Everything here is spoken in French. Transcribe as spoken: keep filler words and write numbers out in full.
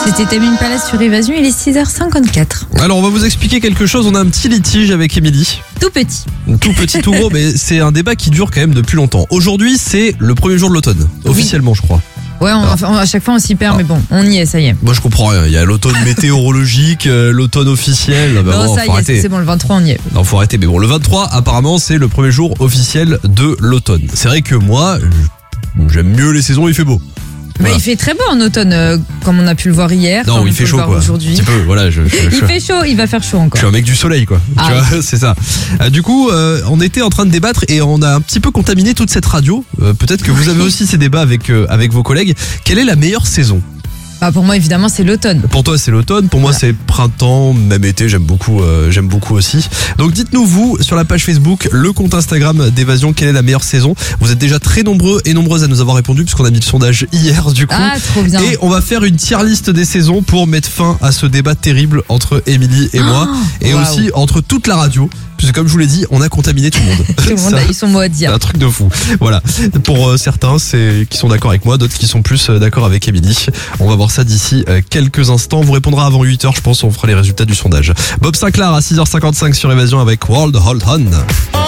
C'était Tamim Palace sur Évasion, il est six heures cinquante-quatre. Alors on va vous expliquer quelque chose, on a un petit litige avec Émilie. Tout petit. Tout petit, tout gros, mais c'est un débat qui dure quand même depuis longtemps. Aujourd'hui c'est le premier jour de l'automne, officiellement je crois. Ouais, on, enfin, à chaque fois on s'y perd, Ah. mais bon, on y est, ça y est. Moi je comprends rien, il y a l'automne météorologique, euh, l'automne officiel. Bah, non, bon, ça faut y arrêter. est, c'est bon, le vingt-trois, on y est. Non, faut arrêter. Mais bon, le vingt-trois, apparemment, c'est le premier jour officiel de l'automne. C'est vrai que moi, j'aime mieux les saisons où il fait beau. Bah, Voilà. il fait très beau en automne, euh, comme on a pu le voir hier. Non, comme il on fait peut chaud le voir quoi. Un aujourd'hui. petit peu, voilà. Je, je, Il je- fait chaud, il va faire chaud je encore. suis un mec du soleil quoi. Ah tu oui. vois, c'est ça. Euh, du coup, euh, on était en train de débattre et on a un petit peu contaminé toute cette radio. Euh, peut-être que vous avez aussi ces débats avec euh, avec vos collègues. Quelle est la meilleure saison ? Bah, pour moi, évidemment, c'est l'automne. Pour toi, c'est l'automne. Pour moi, Voilà. c'est printemps, même été. J'aime beaucoup. Euh, j'aime beaucoup aussi. Donc, dites-nous vous sur la page Facebook, le compte Instagram d'Évasion, quelle est la meilleure saison. Vous êtes déjà très nombreux et nombreuses à nous avoir répondu puisqu'on a mis le sondage hier du coup. Ah, trop bien. Et on va faire une tier liste des saisons pour mettre fin à ce débat terrible entre Émilie et moi, Oh, et waouh. aussi entre toute la radio. Puisque comme je vous l'ai dit, on a contaminé tout le monde. Tout le monde Ça, a eu son mot à c'est dire. un truc de fou. Voilà. Pour euh, certains, c'est qui sont d'accord avec moi, d'autres qui sont plus euh, d'accord avec Émilie. On va voir ça d'ici euh, quelques instants. On vous répondra avant huit heures, je pense. On fera les résultats du sondage. Bob Sinclair à six heures cinquante-cinq sur Évasion avec World Hold On.